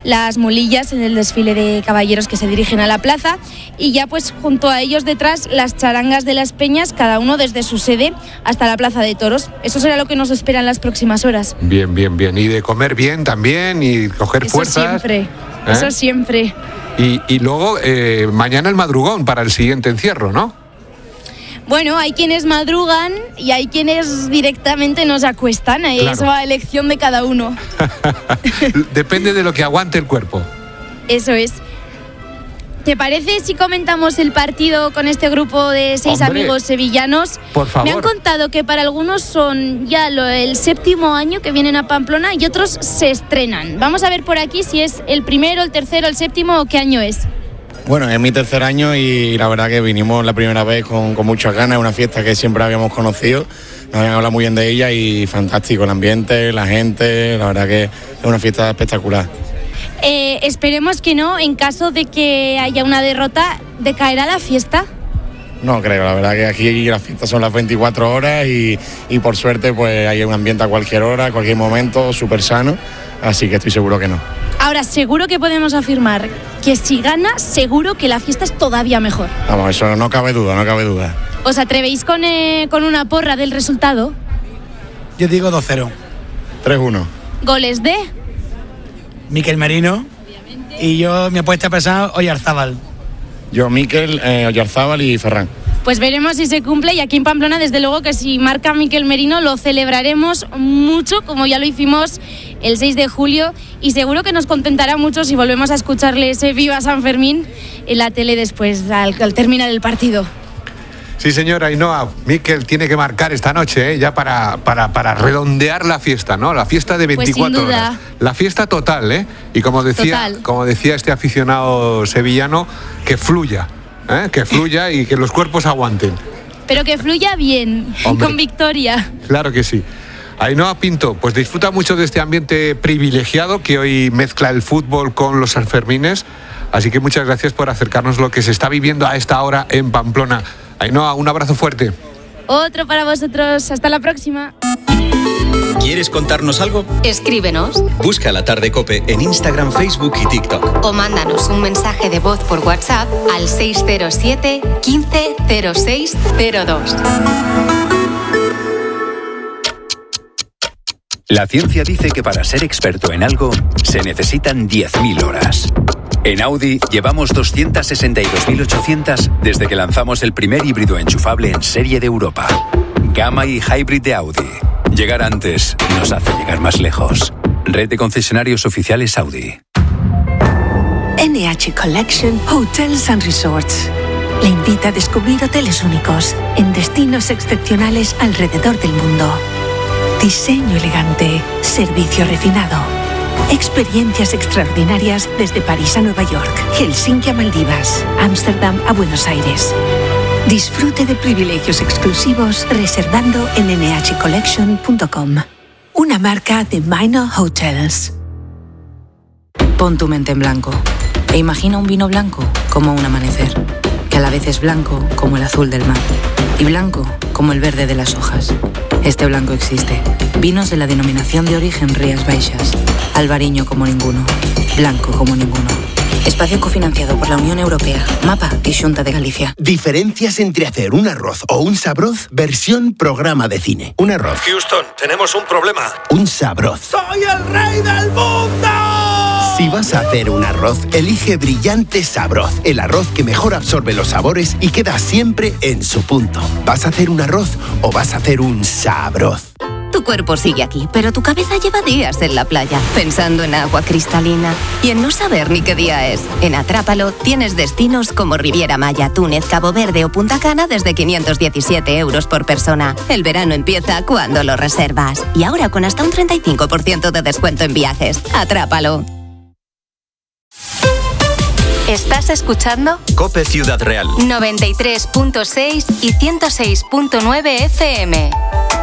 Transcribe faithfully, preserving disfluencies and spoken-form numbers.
las mulillas en el desfile de caballeros que se dirigen a la plaza, y ya pues junto a ellos detrás las charangas de las peñas, cada uno desde su sede hasta la plaza de toros. Eso será lo que nos espera en las próximas horas. Bien, bien, bien. Y de comer bien también y coger eso fuerzas. Siempre, ¿eh? Eso siempre. Y, y luego eh, mañana el madrugón para el siguiente encierro, ¿no? Bueno, hay quienes madrugan y hay quienes directamente nos acuestan. Ahí claro. Eso va a elección de cada uno. Depende de lo que aguante el cuerpo. Eso es. ¿Te parece si comentamos el partido con este grupo de seis Hombre, amigos sevillanos? Por favor. Me han contado que para algunos son ya lo, el séptimo año que vienen a Pamplona y otros se estrenan. Vamos a ver por aquí si es el primero, el tercero, el séptimo o qué año es. Bueno, es mi tercer año y la verdad que vinimos la primera vez con, con muchas ganas, una fiesta que siempre habíamos conocido, nos habían hablado muy bien de ella y fantástico el ambiente, la gente, la verdad que es una fiesta espectacular. Eh, esperemos que no, en caso de que haya una derrota, ¿decaerá la fiesta? No creo, la verdad que aquí las fiestas son las veinticuatro horas y, y por suerte pues hay un ambiente a cualquier hora, a cualquier momento, súper sano, así que estoy seguro que no. Ahora, seguro que podemos afirmar que si gana, seguro que la fiesta es todavía mejor. Vamos, eso no cabe duda, no cabe duda. ¿Os atrevéis con, eh, con una porra del resultado? Yo digo dos cero. tres uno. ¿Goles de? Miquel Merino. Obviamente. Y yo, mi apuesta pesada, Oyarzábal. Yo, Miquel, eh, Oyarzábal y Ferran. Pues veremos si se cumple, y aquí en Pamplona desde luego que si marca Miquel Merino lo celebraremos mucho, como ya lo hicimos el seis de julio, y seguro que nos contentará mucho si volvemos a escucharle ese Viva San Fermín en la tele después, al, al terminar el partido. Sí, señora Ainhoa, Miquel tiene que marcar esta noche, ¿eh? ya para, para, para redondear la fiesta, ¿no? La fiesta de veinticuatro pues sin duda. horas. La fiesta total, ¿eh? Y como decía, como decía este aficionado sevillano, que fluya. ¿Eh? Que fluya y que los cuerpos aguanten. Pero que fluya bien, Hombre, con victoria. Claro que sí. Ainhoa Pinto, pues disfruta mucho de este ambiente privilegiado que hoy mezcla el fútbol con los sanfermines. Así que muchas gracias por acercarnos lo que se está viviendo a esta hora en Pamplona. Ainhoa, un abrazo fuerte. Otro para vosotros. Hasta la próxima. ¿Quieres contarnos algo? Escríbenos. Busca La Tarde COPE en Instagram, Facebook y TikTok. O mándanos un mensaje de voz por WhatsApp al seis cero siete, quince, cero seis cero dos. La ciencia dice que para ser experto en algo se necesitan diez mil horas. En Audi llevamos doscientas sesenta y dos mil ochocientas desde que lanzamos el primer híbrido enchufable en serie de Europa. Gamma y Hybrid de Audi. Llegar antes nos hace llegar más lejos. Red de concesionarios oficiales Audi. N H Collection Hotels and Resorts le invita a descubrir hoteles únicos en destinos excepcionales alrededor del mundo. Diseño elegante, servicio refinado, experiencias extraordinarias desde París a Nueva York, Helsinki a Maldivas, Ámsterdam a Buenos Aires. Disfrute de privilegios exclusivos reservando en ene hache collection punto com. Una marca de Minor Hotels. Pon tu mente en blanco e imagina un vino blanco como un amanecer, que a la vez es blanco como el azul del mar y blanco como el verde de las hojas. Este blanco existe. Vinos de la denominación de origen Rías Baixas. Albariño como ninguno. Blanco como ninguno. Espacio cofinanciado por la Unión Europea, MAPA y Xunta de Galicia. Diferencias entre hacer un arroz o un sabroz, versión programa de cine. Un arroz. Houston, tenemos un problema. Un sabroz. ¡Soy el rey del mundo! Si vas a hacer un arroz, elige Brillante Sabroz, el arroz que mejor absorbe los sabores y queda siempre en su punto. ¿Vas a hacer un arroz o vas a hacer un sabroz? Tu cuerpo sigue aquí, pero tu cabeza lleva días en la playa, pensando en agua cristalina y en no saber ni qué día es. En Atrápalo tienes destinos como Riviera Maya, Túnez, Cabo Verde o Punta Cana desde quinientos diecisiete euros por persona. El verano empieza cuando lo reservas. Y ahora con hasta un treinta y cinco por ciento de descuento en viajes. Atrápalo. ¿Estás escuchando? COPE Ciudad Real. noventa y tres punto seis y ciento seis punto nueve F M.